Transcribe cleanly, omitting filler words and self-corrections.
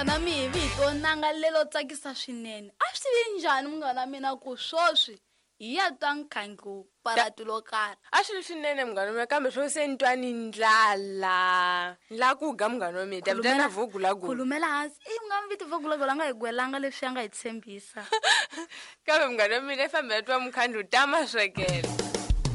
munghana mi hi vito nanga lelo tsakisa swinene. A swi tivi njhani munghana mina ku swoswi hi ya twa nkhangu parati lo karhi. A swi ri swinene munghana mi kambe swo se ntwani ndlala la ku ga munghana mi ta vitana vugulagu. Khulumela hansi munghana vito vugulagu la nga hi gwelanga leswi ya nga hi tshembisa. Kambe munghana mi le fambe twa mukhandlu ta maswekela.